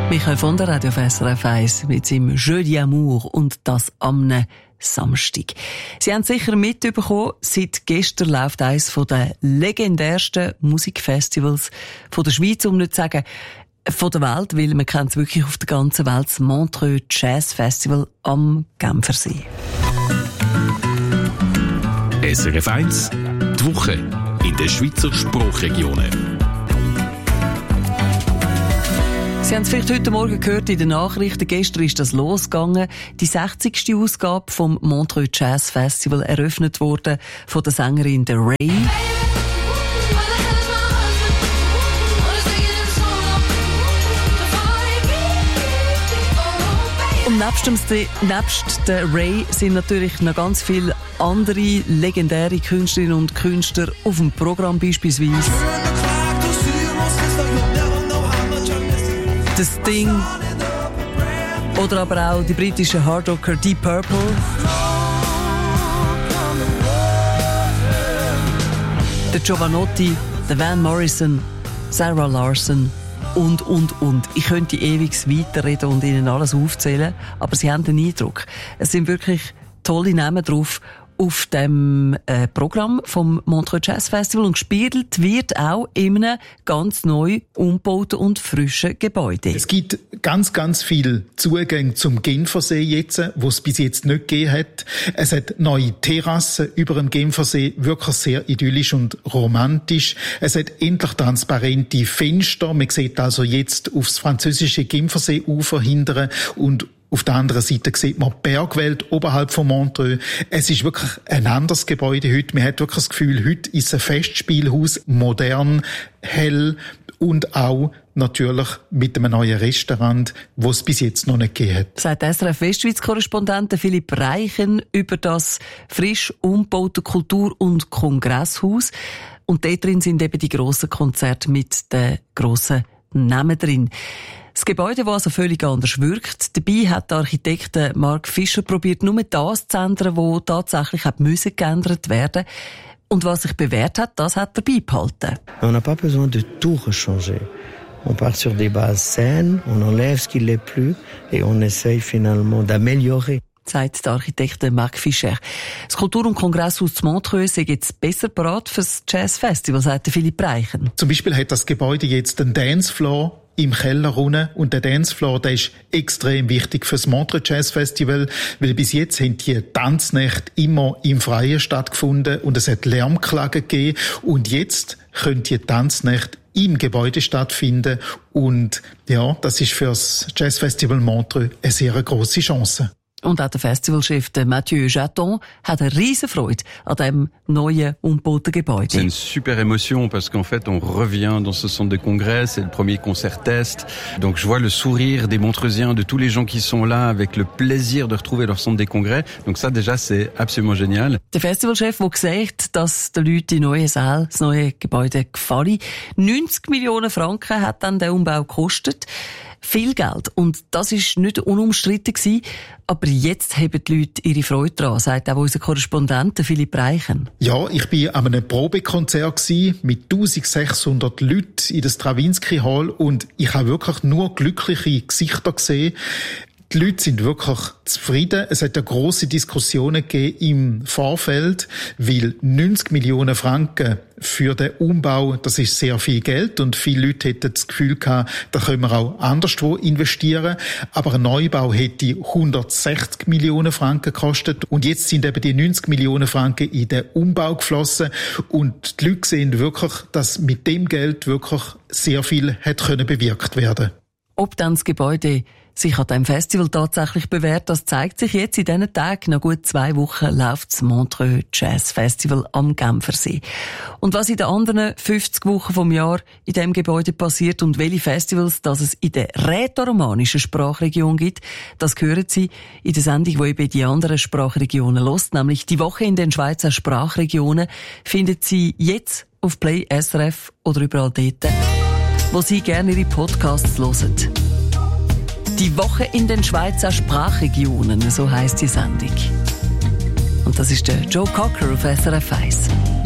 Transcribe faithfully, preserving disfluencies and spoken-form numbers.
Michael von der Radio auf S R F eins mit seinem Jeu d'Amour und das am Samstag. Sie haben sicher mitbekommen, seit gestern läuft eines der legendärsten Musikfestivals von der Schweiz, um nicht zu sagen von der Welt, weil man kennt es wirklich auf der ganzen Welt, das Montreux Jazz Festival am Genfersee. S R F eins, die Woche in den Schweizer Sprachregionen. Sie haben es vielleicht heute Morgen gehört in den Nachrichten. Gestern ist das losgegangen. Die sechzigste Ausgabe vom Montreux Jazz Festival eröffnet worden von der Sängerin The Ray. Und nebst, dem, nebst der Ray sind natürlich noch ganz viele andere legendäre Künstlerinnen und Künstler auf dem Programm beispielsweise. The Sting oder aber auch die britischen Hardrocker Deep Purple. Der Giovanotti, der Van Morrison, Sarah Larson und, und, und. Ich könnte ewig weiterreden und Ihnen alles aufzählen, aber Sie haben den Eindruck, es sind wirklich tolle Namen drauf auf dem äh, Programm vom Montreux Jazz Festival und gespielt wird auch in einem ganz neu umgebauten und frischen Gebäude. Es gibt ganz, ganz viele Zugänge zum Genfersee jetzt, wo es bis jetzt nicht gegeben hat. Es hat neue Terrassen über dem Genfersee, wirklich sehr idyllisch und romantisch. Es hat endlich transparente Fenster. Man sieht also jetzt aufs französische Genfersee-Ufer hindern und auf der anderen Seite sieht man die Bergwelt oberhalb von Montreux. Es ist wirklich ein anderes Gebäude heute. Man hat wirklich das Gefühl, heute ist ein Festspielhaus, modern, hell und auch natürlich mit einem neuen Restaurant, das es bis jetzt noch nicht gegeben hat. Sagt S R F-Westschweiz-Korrespondent Philipp Reichen über das frisch umgebaute Kultur- und Kongresshaus. Und dort drin sind eben die grossen Konzerte mit den grossen Namen drin. Das Gebäude, das also völlig anders wirkt. Dabei hat der Architekt Mark Fischer probiert, nur das zu ändern, was tatsächlich hat müssen geändert werden. Und was sich bewährt hat, das hat er beibehalten. On n'a pas besoin de tout rechanger. On part sur des bases saines, on enlève ce qui l'est plus et on essaye finalement d'améliorer. Sagt der Architekt Mark Fischer. Das Kultur- und Kongresshaus zu Montreux ist jetzt besser bereit für das Jazzfestival, sagt Philipp Reichen. Zum Beispiel hat das Gebäude jetzt einen Dancefloor im Keller runter. Und der Dancefloor, der ist extrem wichtig fürs Montreux Jazz Festival, weil bis jetzt haben die Tanznächte immer im Freien stattgefunden und es hat Lärmklagen gegeben. Und jetzt können die Tanznächte im Gebäude stattfinden. Und ja, das ist für das Jazz Festival Montreux eine sehr grosse Chance. Und auch der Festivalchef Mathieu Jaton hat eine riesen Freude an diesem neuen, umgebauten Gebäude. C'est une super émotion parce qu'en fait on revient dans ce centre de congrès, c'est le premier concert test. Donc je vois le sourire des Montreusiens, de tous les gens qui sont là avec le plaisir de retrouver leur centre des congrès. Donc ça déjà c'est absolument génial. Der Festivalchef, der gesagt, dass den Leuten die neue Saal, das neue Gebäude gefallen. neunzig Millionen Franken hat dann der Umbau gekostet. Viel Geld. Und das ist nicht unumstritten gewesen. Aber jetzt haben die Leute ihre Freude daran, sagt auch unser Korrespondent Philipp Reichen. Ja, ich war an einem Probekonzert gewesen, mit eintausendsechshundert Leuten in der Stravinsky Hall und ich habe wirklich nur glückliche Gesichter gesehen. Die Leute sind wirklich zufrieden. Es hat ja grosse Diskussionen gegeben im Vorfeld, weil neunzig Millionen Franken für den Umbau, das ist sehr viel Geld und viele Leute hätten das Gefühl gehabt, da können wir auch anderswo investieren. Aber ein Neubau hätte hundertsechzig Millionen Franken gekostet und jetzt sind eben die neunzig Millionen Franken in den Umbau geflossen und die Leute sehen wirklich, dass mit dem Geld wirklich sehr viel hätte können bewirkt werden. Ob dann das Gebäude sich an diesem Festival tatsächlich bewährt, das zeigt sich jetzt in diesen Tagen. Nach gut zwei Wochen läuft das Montreux Jazz Festival am Genfersee. Und was in den anderen fünfzig Wochen vom Jahr in diesem Gebäude passiert und welche Festivals das es in der rätoromanischen Sprachregion gibt, das hören Sie in der Sendung, die eben die anderen Sprachregionen hört, nämlich die Woche in den Schweizer Sprachregionen, findet Sie jetzt auf Play S R F oder überall dort, wo Sie gerne Ihre Podcasts hören. Die Woche in den Schweizer Sprachregionen, so heisst die Sendung. Und das ist der Joe Cocker auf S R F eins.